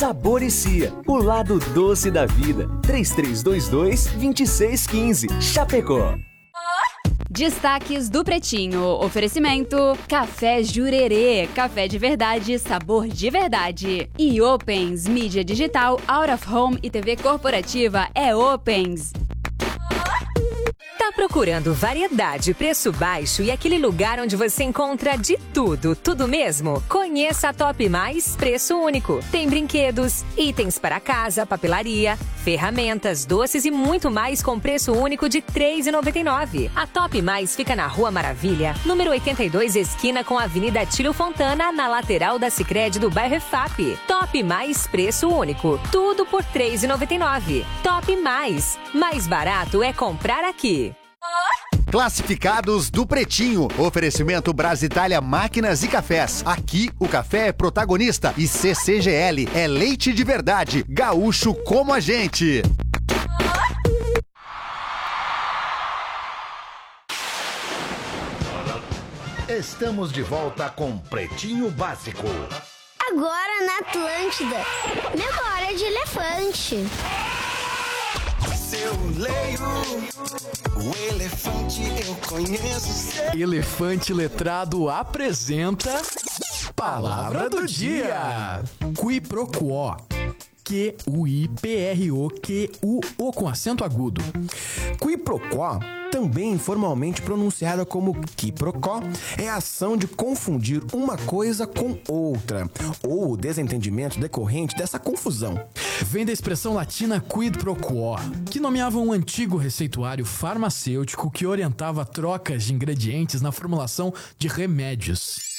Saboricia, o lado doce da vida. 3322-2615, Chapecó. Destaques do Pretinho. Oferecimento: Café Jurerê, café de verdade, sabor de verdade. E Opens, mídia digital, out of home e TV corporativa é Opens. Tá procurando variedade, preço baixo e aquele lugar onde você encontra de tudo, tudo mesmo? Conheça a Top Mais Preço Único. Tem brinquedos, itens para casa, papelaria, ferramentas, doces e muito mais com preço único de R$ 3,99. A Top Mais fica na Rua Maravilha, número 82, esquina com a Avenida Tílio Fontana, na lateral da Sicredi do bairro EFAP. Top Mais Preço Único. Tudo por R$ 3,99. Top Mais. Mais barato é comprar aqui. Classificados do Pretinho. Oferecimento Brasitália Máquinas e Cafés. Aqui o café é protagonista e CCGL é leite de verdade. Gaúcho como a gente. Estamos de volta com Pretinho Básico. Agora na Atlântida. Memória de elefante. Eu leio o elefante, eu conheço. Elefante Letrado apresenta Palavra do Dia. Qui pro quo. Q-U-I-P-R-O-Q-U-O com acento agudo. Qui pro quo, também informalmente pronunciada como quiprocó, é a ação de confundir uma coisa com outra, ou o desentendimento decorrente dessa confusão. Vem da expressão latina quid pro quo, que nomeava um antigo receituário farmacêutico que orientava trocas de ingredientes na formulação de remédios.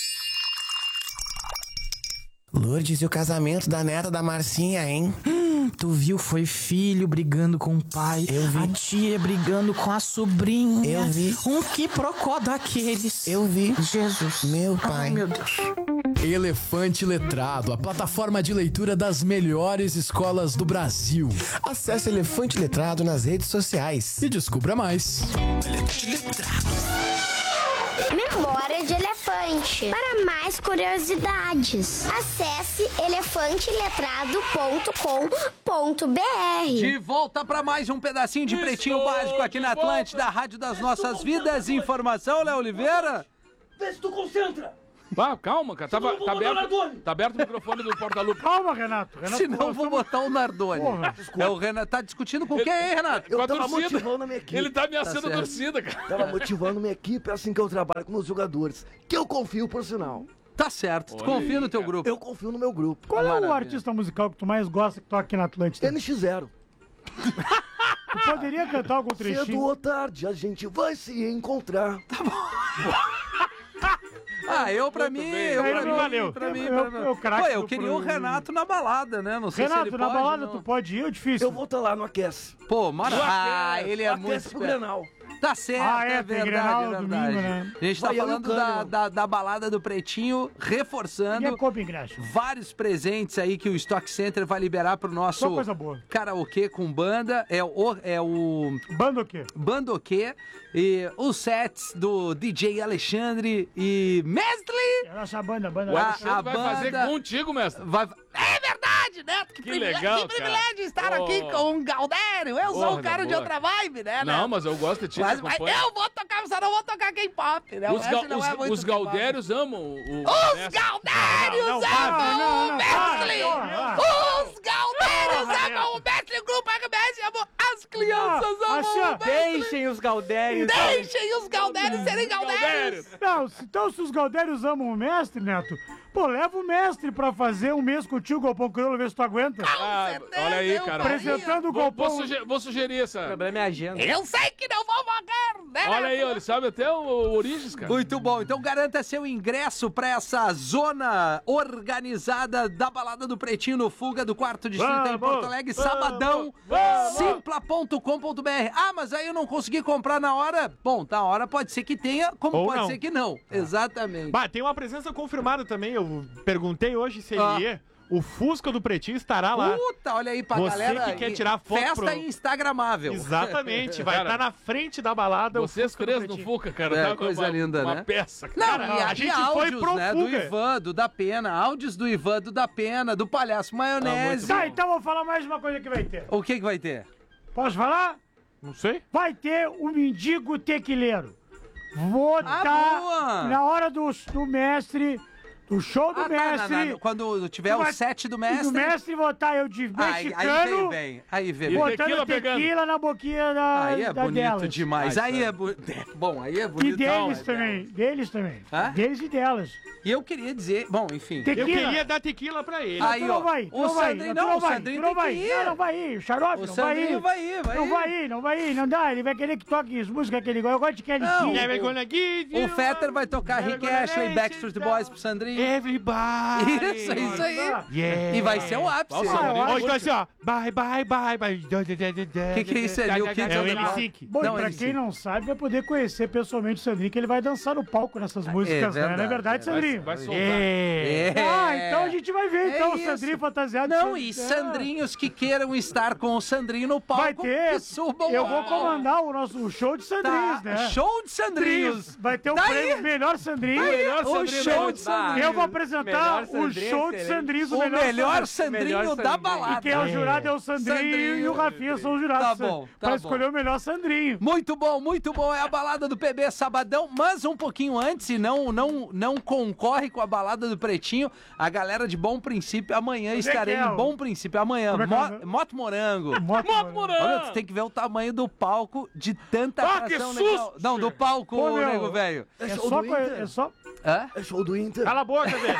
Lourdes, e o casamento da neta da Marcinha, hein? Tu viu? Foi filho brigando com o pai. Eu vi. A tia brigando com a sobrinha. Eu vi. Um quiprocó daqueles. Eu vi. Jesus. Meu pai. Ai, meu Deus. Elefante Letrado, a plataforma de leitura das melhores escolas do Brasil. Acesse Elefante Letrado nas redes sociais. E descubra mais. Memória de elefante. Para mais curiosidades, acesse elefanteletrado.com.br. De volta para mais um pedacinho de Pretinho Básico aqui na Atlântida, Rádio das Nossas Vidas. Informação, Léo Oliveira? Vê se tu concentra. Vá, calma, cara. Tá aberto o microfone do Porta-Lupe. Calma, Renato. Senão vou botar o Nardoni. É o Renato. Tá discutindo com quem, hein, Renato? Eu tava motivando a minha equipe. Ele tá ameaçando a torcida, cara. Tava motivando minha equipe, é assim que eu trabalho com os jogadores. Que eu confio, por sinal. Tá certo. Tu confia no teu grupo? Eu confio no meu grupo. Qual é o artista musical que tu mais gosta que toca aqui na Atlântida? NX0. Tu poderia cantar algum trechinho? Cedo ou tarde a gente vai se encontrar. Tá bom. Pra mim, eu queria o Renato na balada, né? Não sei Renato, se ele na pode, balada não. tu pode ir, é difícil. Eu vou estar lá no Aquece. Pô, maravilha. Ele é Aquece muito pro Grenal. Tá certo, é tem verdade, Grenal é verdade. domingo, né? A gente tá falando da balada do Pretinho, reforçando vários presentes aí que o Stock Center vai liberar pro nosso Só coisa boa. karaokê com banda. É o Bandoquê. Bandoquê. E os sets do DJ Alexandre e Mestre. É a nossa banda. O Alexandre vai fazer contigo, mestre. É verdade, né? Que legal, que privilégio estar aqui com o Galdério. Eu sou um cara de outra vibe, né? Não, mas eu gosto de ti. Mas eu vou tocar, só não vou tocar K-pop, né? Os Galdérios amam o Os Galdérios amam o Mestre! Os Galdérios amam o Mestre! O grupo RBS amam as crianças amam o Mestre! Deixem os Galdérios! Deixem os Galdérios serem Galdérios! Não, então se os Galdérios amam o Mestre, Neto, pô, leva o Mestre pra fazer um mês contigo, Galpão Crioulo, ver se tu aguenta. Olha aí, cara. Apresentando o Galpão. Vou sugerir essa. O problema é a agenda. Eu sei que não vou morrer, né? Olha aí, ele sabe até o Origens, cara. Muito bom. Então garanta seu ingresso pra essa zona organizada da Balada do Pretinho no Fuga do 4º Distrito em Porto Alegre, sabadão, simpla.com.br. Ah, mas aí eu não consegui comprar na hora. Bom, na hora pode ser que tenha, como Ou pode não. ser que não. Exatamente. Bah, tem uma presença confirmada também. Eu perguntei hoje se ele ia. O Fusca do Pretinho estará lá. Puta, olha aí pra Você galera. que quer tirar foto Festa instagramável. Exatamente, vai estar na frente da balada. Vocês três no Fuca, cara. É, tá coisa linda, uma né? peça. Não, Cara, a gente foi pro né, do Ivan, do Da Pena. Áudios do Ivan, do Da Pena, do Palhaço Maionese. Tá, então vou falar mais uma coisa que vai ter. O que vai ter? Posso falar? Não sei. Vai ter o Mendigo Tequileiro. Vou estar na hora do mestre, do show do mestre. Quando tiver o set do mestre. Do mestre, vou estar eu de mexicano. Aí vem bem. Aí vem bem. Botando tequila na boquinha da Aí é bonito delas. demais. Aí é bom, aí é bonito. E deles também. Deles também. Deles e delas. E eu queria dizer, bom, enfim. Tequila. Eu queria dar tequila pra ele. Aí, ó. O Sandrinho não vai. Não vai ir. Não vai ir. O Xarope O não vai ir. Sandrinho vai ir. Não vai ir. Não dá. Ele vai querer que toque as músicas que ele gosta. Eu gosto de Kelly Key. O Fetter vai tocar Rick Ashley, Backstreet Boys pro Sandrinho. Everybody. Isso aí. Yeah. E vai ser o ápice. Hoje vai ser, ó. Bye. Que é isso ali? O que é o N5. Bom, pra quem não sabe, vai poder conhecer pessoalmente o Sandrinho, que ele vai dançar no palco nessas músicas, né? Não é verdade, Sandrinho? Vai soltar. Então a gente vai ver, então, o Sandrinho fantasiado. Não, e Sandrinhos que queiram estar com o Sandrinho no palco. Vai ter. Que subam Eu vou comandar o show de Sandrinhos, né? Show de Sandrinhos. Vai ter o prêmio Melhor Sandrinho. O show de Sandrinho. Eu vou apresentar o show de Sandrinhos. O melhor Sandrinho da balada. E quem é o jurado é o Sandrinho e o Rafinha são os jurados. Tá bom. Pra escolher o melhor Sandrinho. Muito bom, muito bom. É a balada do PB sabadão, mas um pouquinho antes, e não concorre com a balada do Pretinho, a galera de Bom Princípio, amanhã estarei em Bom Princípio. Amanhã, Moto Morango. Moto Morango. Olha, tu tem que ver o tamanho do palco de tanta atração legal. Não, do palco, nego velho. É show do Inter. É show do Inter. Cala a boca, velho.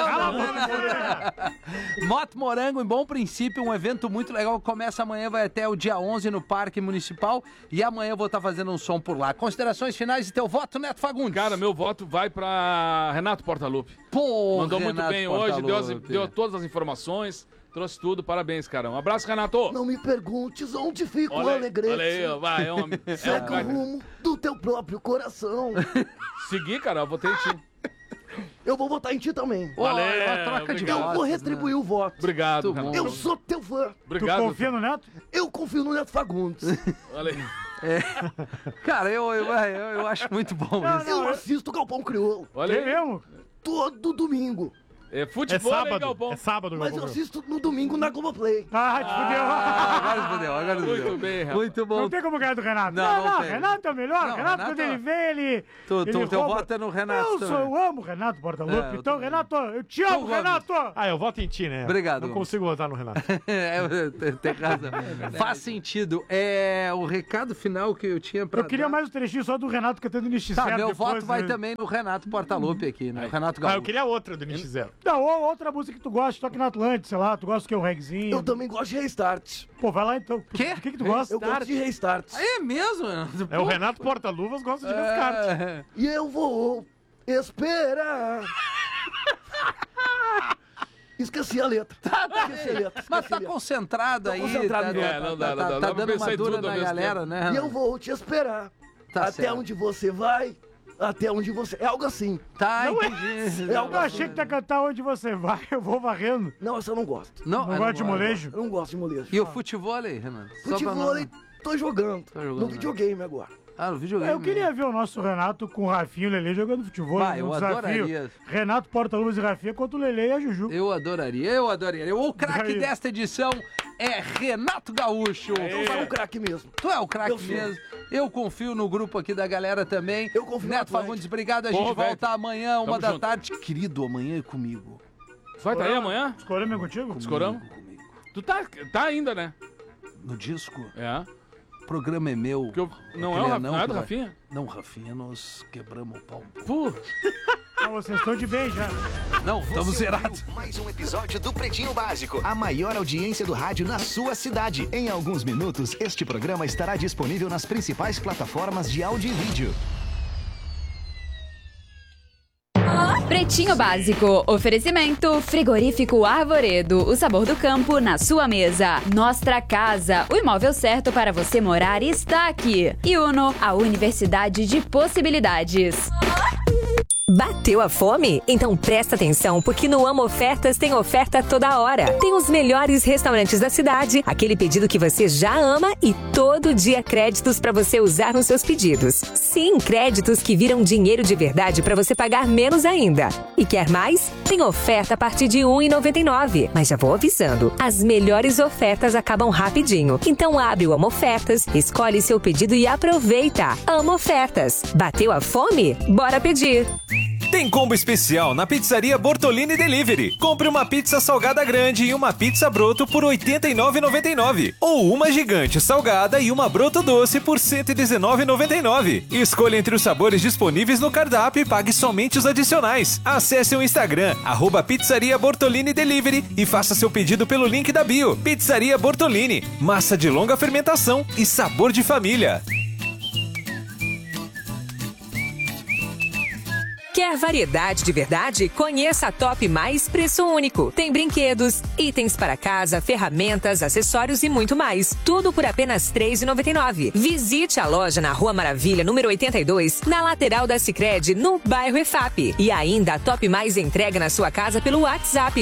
não. Moto Morango em Bom Princípio, um evento muito legal. Começa amanhã, vai até o dia 11 no Parque Municipal. E amanhã eu vou estar fazendo um som por lá. Considerações finais e teu voto, Neto Fagundes. Cara, meu voto vai pra Renato Portaluppi. Pô, mandou Renato muito bem hoje, deu todas as informações, trouxe tudo, parabéns, cara. Um abraço, Renato. Não me perguntes onde fica o Alegrete. Olha aí, vai, homem. Segue o rumo do teu próprio coração. Seguir, cara, eu votei em ti. Eu vou votar em ti também. Valeu, eu vou retribuir o voto. Obrigado, Renato. Eu sou teu fã. Obrigado. Tu confia no Neto? Eu confio no Neto Fagundes. Olha aí. Cara, eu acho muito bom isso. Eu assisto o Galpão Crioulo. Olha aí. mesmo? Todo domingo. É futebol, é sábado. Mas eu assisto no domingo na Globoplay. Te fudeu. Agora fudeu. Muito bem, rapaz. Muito bom. Não tem como ganhar do Renato. Não, Renato é o melhor. Não, Renato, Renato, quando ele vem, ele Teu rouba. voto é no Renato. Eu amo o Renato Portaluppi. Então, Renato, eu te amo, Renato. Eu voto em ti, né? Obrigado. Não consigo votar no Renato. Tem razão. Faz sentido. O recado final que eu tinha pra Eu queria mais um trechinho só do Renato cantando Nish Zero. Tá, meu depois, voto vai né? também no Renato Portaluppi aqui, né? Renato Gaúcho. Eu queria outra do Nish Zero. Não, outra música que tu gosta, toque na Atlântica, sei lá, tu gosta que é o regzinho. Eu também gosto de Restart. Pô, vai lá então. O que tu gosta? Eu gosto de Restart. É mesmo? É o Renato Portaluvas gosta de Restart. E eu vou esperar. Esqueci a letra. Mas tá concentrado aí. Concentrado, não dá. Tá dando uma dura na galera, né? E eu vou te esperar. Até onde você vai, até onde você... É algo assim. Tá, não entendi. Eu achei que tu ia cantar Onde Você Vai, eu vou varrendo. Não, essa eu não gosto. Não gosta de molejo? Eu não gosto de molejo. E o futebol aí, Renato? Futebol aí, tô jogando. No videogame agora. No videogame. Eu queria ver o nosso Renato com o Rafinha e o Lelê jogando futebol. Eu adoraria. Renato Portaluppi e Rafinha contra o Lelê e a Juju. Eu adoraria. O craque desta edição é Renato Gaúcho. Eu sou o craque mesmo. Tu é o craque mesmo. Eu confio no grupo aqui da galera também. Eu confio Neto Fagundes, obrigado. A gente volta amanhã, 1h da tarde. Querido, amanhã é comigo. Vai estar aí amanhã? Escoramos contigo? Escoramos? Tu tá ainda, né? No disco? É. O programa é meu. Não é do Rafinha? Não, Rafinha, nós quebramos o pau. Vocês estão de bem já. Não, estamos zerados. Mais um episódio do Pretinho Básico. A maior audiência do rádio na sua cidade. Em alguns minutos, este programa estará disponível nas principais plataformas de áudio e vídeo. Pretinho Básico. Oferecimento Frigorífico Arvoredo. O sabor do campo na sua mesa. Nostra Casa. O imóvel certo para você morar está aqui. E Uno, a Universidade de Possibilidades. Bateu a fome? Então presta atenção, porque no Amo Ofertas tem oferta toda hora. Tem os melhores restaurantes da cidade, aquele pedido que você já ama e todo dia créditos para você usar nos seus pedidos. Sim, créditos que viram dinheiro de verdade para você pagar menos ainda. E quer mais? Tem oferta a partir de R$ 1,99. Mas já vou avisando, as melhores ofertas acabam rapidinho. Então abre o Amo Ofertas, escolhe seu pedido e aproveita. Amo Ofertas. Bateu a fome? Bora pedir! Tem combo especial na Pizzaria Bortolini Delivery. Compre uma pizza salgada grande e uma pizza broto por R$ 89,99. Ou uma gigante salgada e uma broto doce por R$ 119,99. Escolha entre os sabores disponíveis no cardápio e pague somente os adicionais. Acesse o Instagram, @Pizzaria Bortolini Delivery e faça seu pedido pelo link da bio. Pizzaria Bortolini, massa de longa fermentação e sabor de família. Quer variedade de verdade? Conheça a Top Mais Preço Único. Tem brinquedos, itens para casa, ferramentas, acessórios e muito mais. Tudo por apenas R$ 3,99. Visite a loja na Rua Maravilha, número 82, na lateral da Sicredi, no bairro EFAP. E ainda a Top Mais entrega na sua casa pelo WhatsApp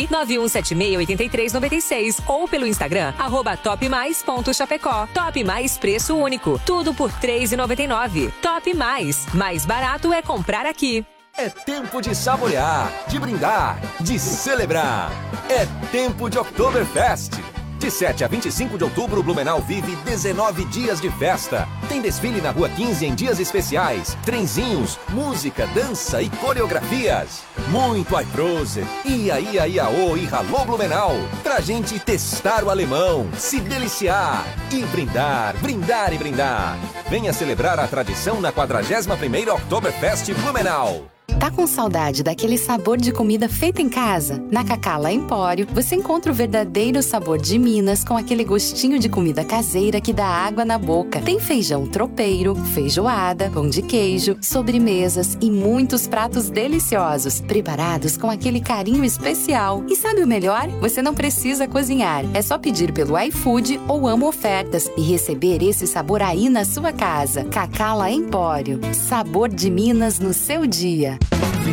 991768396 ou pelo Instagram @topmais.chapecó. Top Mais Preço Único. Tudo por R$ 3,99. Top Mais. Mais barato é comprar aqui. É tempo de saborear, de brindar, de celebrar. É tempo de Oktoberfest. De 7 a 25 de outubro, Blumenau vive 19 dias de festa. Tem desfile na Rua 15 em dias especiais, trenzinhos, música, dança e coreografias. Muito iProser, Ia, Iaô e Ralô Blumenau. Pra gente testar o alemão, se deliciar e brindar, brindar e brindar. Venha celebrar a tradição na 41ª Oktoberfest Blumenau. Tá com saudade daquele sabor de comida feita em casa? Na Cacala Empório, você encontra o verdadeiro sabor de Minas com aquele gostinho de comida caseira que dá água na boca. Tem feijão tropeiro, feijoada, pão de queijo, sobremesas e muitos pratos deliciosos, preparados com aquele carinho especial. E sabe o melhor? Você não precisa cozinhar. É só pedir pelo iFood ou Amo Ofertas e receber esse sabor aí na sua casa. Cacala Empório. Sabor de Minas no seu dia.